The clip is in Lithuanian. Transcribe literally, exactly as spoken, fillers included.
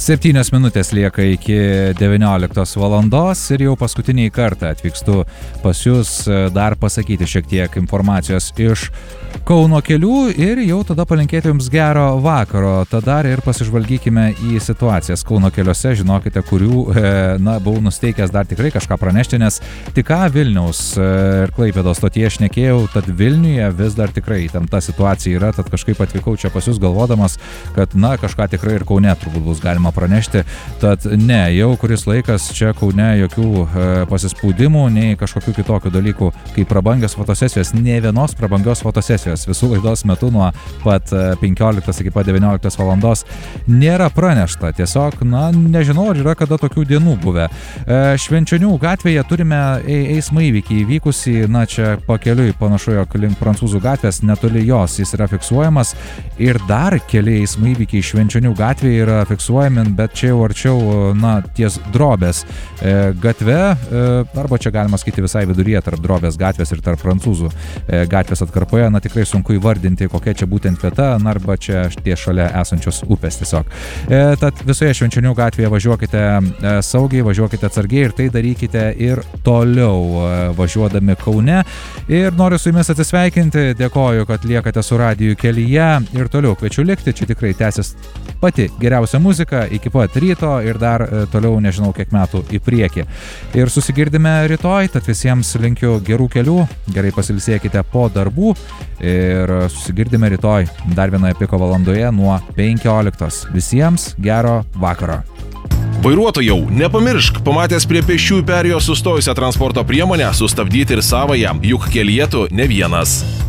Septynios minutės lieka iki devynioliktos valandos ir jau paskutinį kartą atvykstu pas jūs dar pasakyti šiek tiek informacijos iš Kauno kelių ir jau tada palinkėti jums gero vakaro. Tada ir pasižvalgykime į situacijas Kauno keliuose, žinokite, kurių, na, buvau nusteikęs dar tikrai kažką pranešti, nes tik ką Vilniaus ir Klaipėdos stotyje šnekėjau, tad Vilniuje vis dar tikrai įtempta situacija yra, tad kažkaip atvykau čia pas jūs galvodamas, kad, na, kažką tikrai ir Kaune turbūt bus galima pranešti, tad ne, jau kuris laikas čia Kaune jokių e, pasispaudimų, nei kažkokių kitokių dalykų, kaip prabangios fotosesijos, ne vienos prabangios fotosesijos visų laidos metu nuo pat penkioliktos iki pat devynioliktos valandos nėra pranešta. Tiesiog, na, nežinau, ar yra kada tokių dienų buvę. E, Švenčionių gatvėje turime eismo įvykį įvykusį, na, čia pakeliui panašu, jog link Prancūzų gatvės, netoli jos jis yra fiksuojamas ir dar keli eismo įvykiai Švenčionių gatvėje yra fiksuojami, bet čia jau arčiau, na, ties Drobės e, gatve, e, arba čia galima sakyti visai viduryje tarp Drobės gatvės ir tarp Prancūzų e, gatvės atkarpoje, na, tikrai sunku įvardinti, kokia čia būtent vieta, na, arba čia ties šalia esančios upės tiesiog. E, tad visoje Švenčionių gatvėje važiuokite e, saugiai, važiuokite atsargiai ir tai darykite ir toliau e, važiuodami Kaune. Ir noriu su jumis atsisveikinti, dėkoju, kad liekate su radiju kelyje ir toliau kviečiu likti, čia tikrai tęsis pati geriausia muzika iki pat ryto ir dar e, toliau nežinau kiek metų į priekį. Ir susigirdime rytoj, tad visiems linkiu gerų kelių, gerai pasilsėkite po darbų ir susigirdime rytoj dar vienoje piko valandoje nuo penkioliktos. Visiems gero vakaro. Vairuotojau, nepamiršk, pamatęs prie pėsčiųjų perėjos sustojusią transporto priemonę, sustabdyti ir savąją, juk kelyje tu ne vienas.